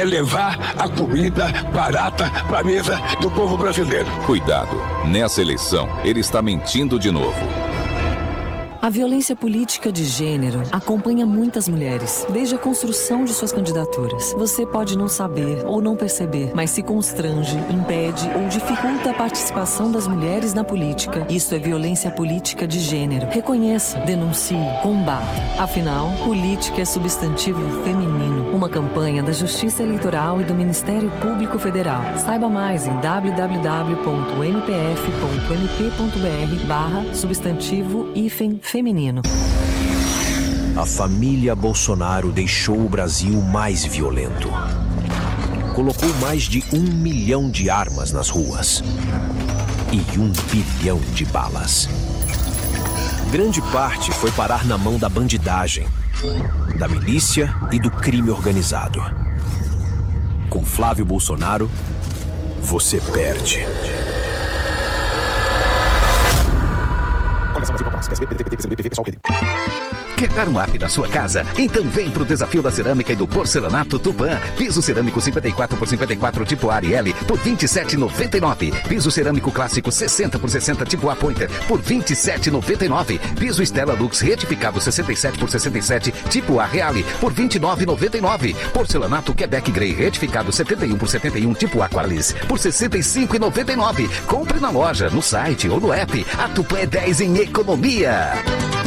é levar a comida barata para a mesa do povo brasileiro. Cuidado, nessa eleição ele está mentindo de novo. A violência política de gênero acompanha muitas mulheres, desde a construção de suas candidaturas. Você pode não saber ou não perceber, mas se constrange, impede ou dificulta a participação das mulheres na política. Isso é violência política de gênero. Reconheça, denuncie, combata. Afinal, política é substantivo feminino. Uma campanha da Justiça Eleitoral e do Ministério Público Federal. Saiba mais em www.mpf.mp.br/substantivo-feminino. A família Bolsonaro deixou o Brasil mais violento. Colocou mais de 1 milhão de armas nas ruas e 1 bilhão de balas. Grande parte foi parar na mão da bandidagem, da milícia e do crime organizado. Com Flávio Bolsonaro, você perde. Quer dar um up na sua casa? Então vem pro desafio da cerâmica e do porcelanato Tupã. Piso cerâmico 54 por 54 tipo Ariel por R$ 27,99. Piso cerâmico clássico 60 por 60 tipo A Pointer por R$ 27,99. Piso Stella Lux retificado 67 por 67 tipo A Reale por R$ 29,99. Porcelanato Quebec Grey retificado 71 por 71 tipo Aqualis por R$ 65,99. Compre na loja, no site ou no app. A Tupã é 10 em economia.